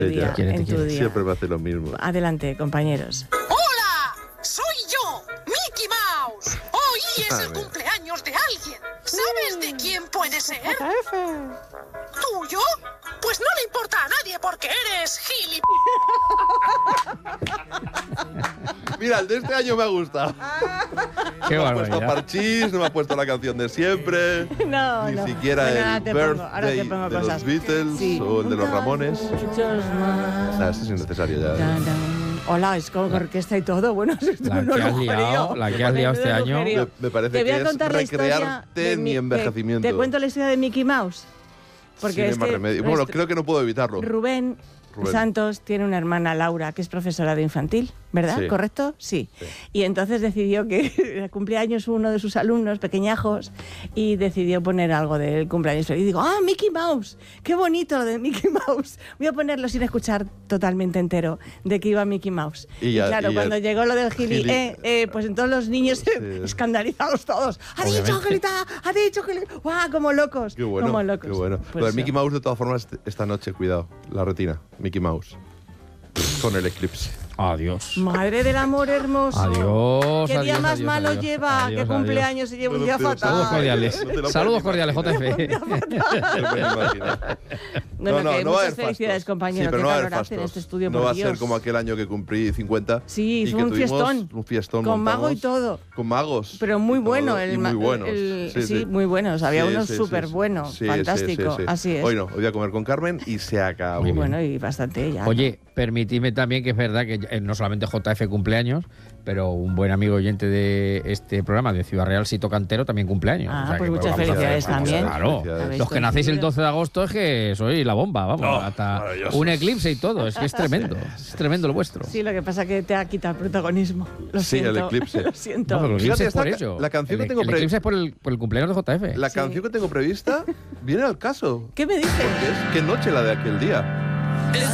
Ella, en tu día. siempre me hace lo mismo. Adelante, compañeros. ¡Hola! ¡Soy yo, Mickey Mouse! Hoy es el cumpleaños de alguien. ¿Sabes de quién puede ser? ¿Tuyo? Pues no le importa a nadie porque eres Mira, el de este año me ha gustado. Qué No me ha puesto barbaridad. Parchís, no me ha puesto la canción de siempre. No, Ni no. siquiera Bueno, ahora el te pongo birthday de cosas. los Beatles Sí. o el de los Ramones. Muchos más. Nada, esto es innecesario ya. Dan, dan. Hola, es con orquesta y todo. Bueno, esto La no que lo has liado, creo. la que has liado este No lo año. creo. Me parece Te voy a que es contar la historia recrearte de en mi envejecimiento. Te cuento la historia de Mickey Mouse. Porque Sin es más que remedio. Bueno, creo que no puedo evitarlo. Rubén Santos tiene una hermana, Laura, que es profesora de infantil, ¿verdad? Sí. ¿Correcto? Sí. Y entonces decidió que cumpleaños uno de sus alumnos, pequeñajos, y decidió poner algo del cumpleaños. Y digo, ¡ah, Mickey Mouse! ¡Qué bonito lo de Mickey Mouse! Voy a ponerlo sin escuchar totalmente entero de que iba Mickey Mouse. Y claro, cuando llegó lo del gili, pues entonces los niños escandalizados todos. ¡Ha dicho Angelita! ¡Ha dicho que ¡guau! Como locos. Qué bueno, como locos. qué bueno. Pues Pero el eso. Mickey Mouse, de todas formas, esta noche, cuidado, la retina, Mickey Mouse. Con el eclipse. Adiós. Madre del amor hermoso. Adiós. ¿Qué día adiós, más adiós, malo adiós. lleva? Adiós, ¿Qué cumpleaños se lleva un día fatal? Saludos cordiales. No te lo Saludos puedes cordiales, JF. Bueno, que no va a haber muchas felicidades, fastos. compañero. Sí, pero qué no va a haber calor hace en fastos. este estudio, No por va a Dios. ser como aquel año que cumplí 50. Sí, y fue que un tuvimos fiestón. Un fiestón. Con mago y montamos todo. Con magos. Pero muy y bueno. todo, y muy buenos. Sí, muy buenos. Había Sí, unos sí, súper sí. buenos. Sí, Fantástico. sí, sí, sí. Así es. Hoy no, hoy voy a comer con Carmen y se acabó. Muy bien. Bueno, y bastante ya. Oye, permitidme también que es verdad que no solamente JF cumpleaños, pero un buen amigo oyente de este programa de Ciudad Real, Sito Cantero, también cumpleaños. Ah, O sea pues que muchas vamos a felicidades hacer- también. Claro. Felicidades. Los que nacéis el coincidido. 12 de agosto es que sois la bomba, vamos. Oh, hasta maravilloso. un eclipse y todo. Es que es tremendo. Es tremendo lo vuestro. Sí, lo que pasa es que te ha quitado el protagonismo. Lo Sí, el siento. eclipse. Lo siento. No, pero el eclipse Fíjate, es por esta- ello. la canción que El- tengo el eclipse es por el cumpleaños de JF. La Sí. canción que tengo prevista viene al caso. ¿Qué me dices? Porque es qué noche la de aquel día.